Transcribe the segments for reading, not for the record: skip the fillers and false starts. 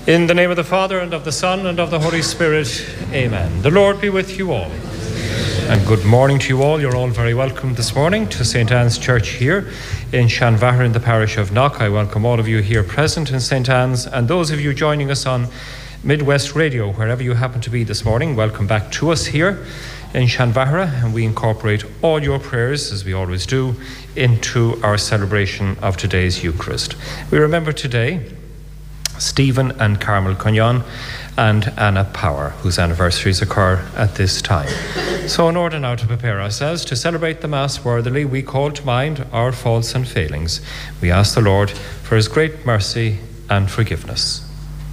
In the name of the Father, and of the Son, and of the Holy Spirit. Amen. The Lord be with you all. And good morning to you all. You're all very welcome this morning to St. Anne's Church here in Shanvahar in the parish of Knock. I welcome all of you here present in St. Anne's, and those of you joining us on Midwest Radio, wherever you happen to be this morning. Welcome back to us here in Shanvahar, and we incorporate all your prayers, as we always do, into our celebration of today's Eucharist. We remember today Stephen and Carmel Cognon and Anna Power, whose anniversaries occur at this time. So in order now to prepare ourselves to celebrate the Mass worthily, we call to mind our faults and failings. We ask the Lord for his great mercy and forgiveness.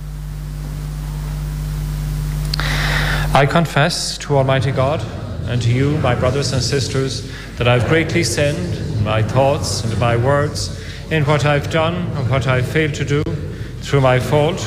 I confess to Almighty God and to you, my brothers and sisters, that I've greatly sinned in my thoughts and in my words, in what I've done and what I've failed to do, through my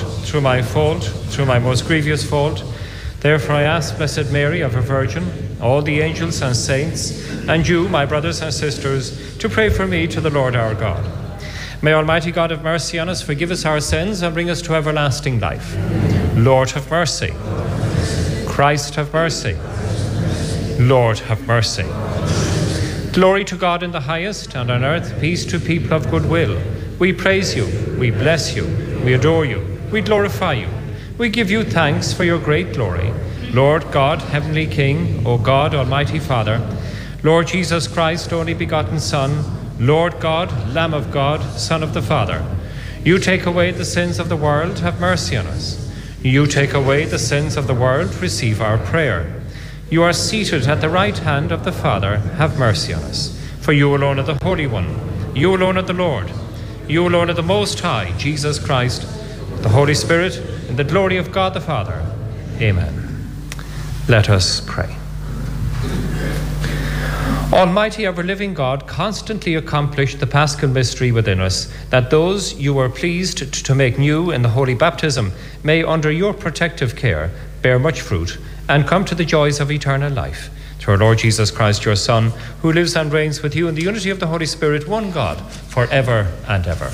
most grievous fault. Therefore I ask Blessed Mary, ever Virgin, all the angels and saints, and you, my brothers and sisters, to pray for me to the Lord our God. May Almighty God have mercy on us, forgive us our sins, and bring us to everlasting life. Lord, have mercy. Christ, have mercy. Lord, have mercy. Glory to God in the highest, and on earth peace to people of good will. We praise you, we bless you, we adore you, we glorify you. We give you thanks for your great glory. Lord God, Heavenly King, O God, Almighty Father, Lord Jesus Christ, only begotten Son, Lord God, Lamb of God, Son of the Father. You take away the sins of the world, have mercy on us. You take away the sins of the world, receive our prayer. You are seated at the right hand of the Father, have mercy on us. For you alone are the Holy One, you alone are the Lord. You alone are the Most High, Jesus Christ, the Holy Spirit, in the glory of God the Father. Amen. Let us pray. Almighty ever-living God, constantly accomplish the Paschal mystery within us, that those you were pleased to make new in the Holy Baptism may, under your protective care, bear much fruit and come to the joys of eternal life. Through our Lord Jesus Christ, your Son, who lives and reigns with you in the unity of the Holy Spirit, one God, forever and ever.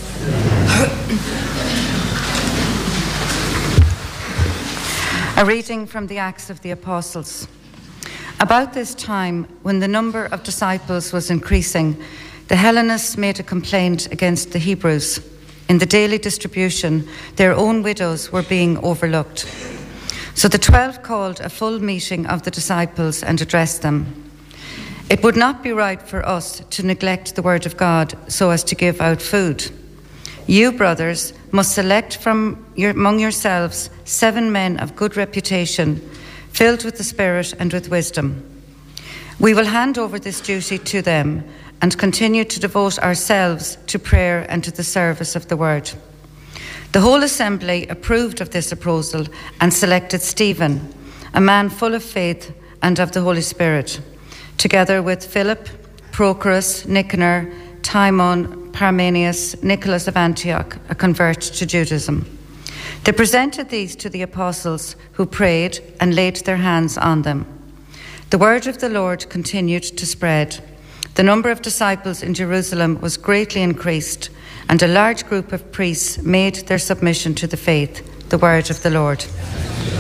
A reading from the Acts of the Apostles. About this time, when the number of disciples was increasing, the Hellenists made a complaint against the Hebrews. In the daily distribution, their own widows were being overlooked. So the 12 called a full meeting of the disciples and addressed them. It would not be right for us to neglect the word of God so as to give out food. You, brothers, must select from among yourselves 7 men of good reputation, filled with the Spirit and with wisdom. We will hand over this duty to them and continue to devote ourselves to prayer and to the service of the word. The whole assembly approved of this proposal and selected Stephen, a man full of faith and of the Holy Spirit, together with Philip, Prochorus, Nicanor, Timon, Parmenius, Nicholas of Antioch, a convert to Judaism. They presented these to the apostles, who prayed and laid their hands on them. The word of the Lord continued to spread. The number of disciples in Jerusalem was greatly increased, and a large group of priests made their submission to the faith. The word of the Lord.